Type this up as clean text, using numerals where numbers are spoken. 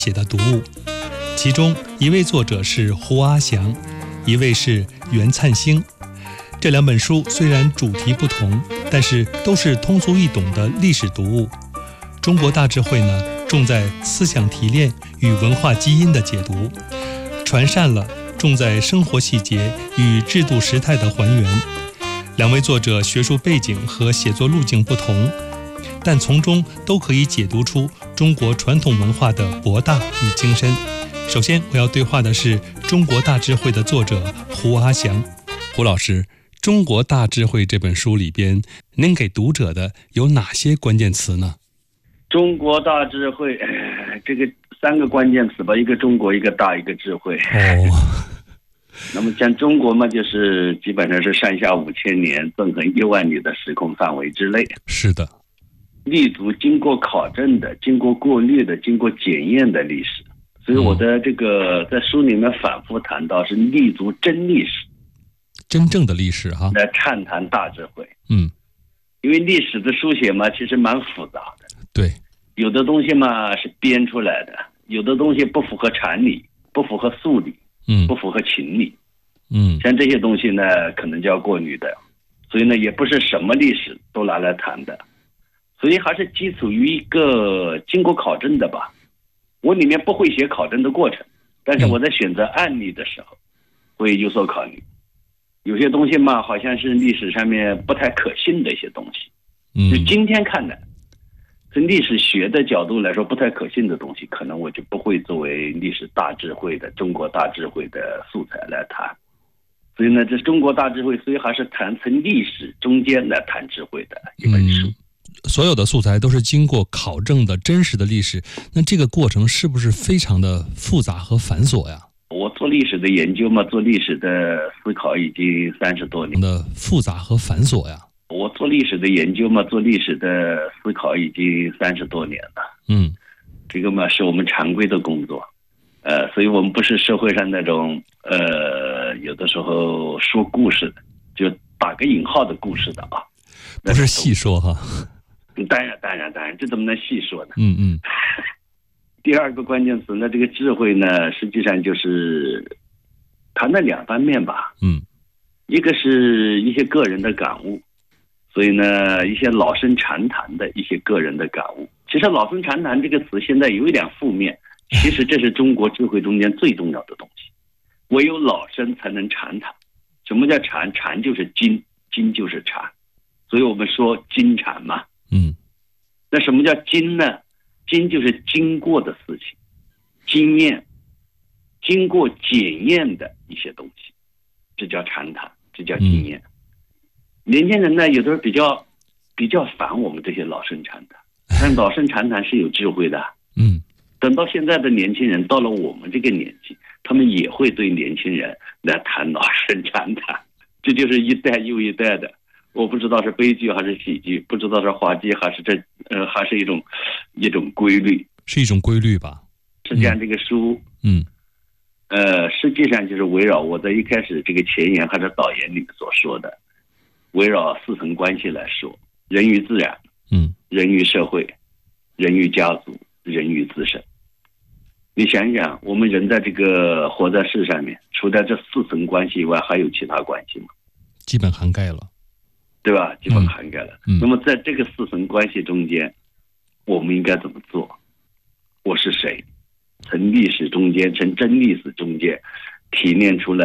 写的读物，其中一位作者是胡阿祥，一位是袁灿星。这两本书虽然主题不同，但是都是通俗易懂的历史读物。中国大智慧呢，重在思想提炼与文化基因的解读；传善了，重在生活细节与制度时态的还原。两位作者学术背景和写作路径不同，但从中都可以解读出中国传统文化的博大与精深。首先我要对话的是中国大智慧的作者胡阿祥。胡老师，中国大智慧这本书里边，您给读者的有哪些关键词呢？ 中国大智慧，这个三个关键词吧，一个中国，一个大，一个智慧。那么像中国嘛，就是基本上是上下5000年，纵横1万里的时空范围之内。 是的， 立足经过考证的、经过过滤的、经过检验的历史。所以我的这个在书里面反复谈到是立足真历史， 真正的历史哈， 来畅谈大智慧。 因为历史的书写嘛，其实蛮复杂的。 对， 有的东西嘛是编出来的，有的东西不符合常理，不符合素理，不符合情理。像这些东西呢，可能就要过滤的。所以呢，也不是什么历史都拿来谈的，所以还是基础于一个经过考证的吧。我里面不会写考证的过程，但是我在选择案例的时候会有所考虑。有些东西嘛，好像是历史上面不太可信的一些东西，就今天看的，从历史学的角度来说不太可信的东西，可能我就不会作为历史大智慧的中国大智慧的素材来谈。所以呢，这中国大智慧，所以还是谈从历史中间来谈智慧的一本书。 所有的素材都是经过考证的真实的历史，那这个过程是不是非常的复杂和繁琐呀？ 我做历史的研究嘛，做历史的思考已经30多年的复杂和繁琐呀。 我做历史的研究嘛，做历史的思考已经30多年了。这个嘛是我们常规的工作，所以我们不是社会上那种有的时候说故事的，就打个引号的故事的啊， 不是细说哈。 当然，这怎么能细说呢？第二个关键词呢，这个智慧呢，实际上就是谈了2方面吧。一个是一些个人的感悟，所以呢，一些老生常谈的一些个人的感悟。其实老生常谈这个词现在有一点负面，其实这是中国智慧中间最重要的东西。唯有老生才能常谈。什么叫常？常就是经，经就是常，所以我们说经常嘛。那什么叫经呢？经就是经过的事情，经验，经过检验的一些东西，这叫常谈，这叫经验。年轻人呢，有的时候比较烦我们这些老生常谈，但老生常谈是有智慧的。等到现在的年轻人到了我们这个年纪，他们也会对年轻人来谈老生常谈，这就是一代又一代的。我不知道是悲剧还是喜剧，不知道是滑稽还是还是一种规律， 是一种规律吧。 实际上这个书，实际上就是围绕我在一开始这个前言还是导言里面所说的，围绕4层关系来说：人与自然，人与社会，人与家族，人与自身。你想想，我们人在这个活在世上面，除了这4层关系以外，还有其他关系吗？ 基本涵盖了， 对吧？基本涵盖了。那么在这个4层关系中间，我们应该怎么做？我是谁？从历史中间，从真历史中间提炼出来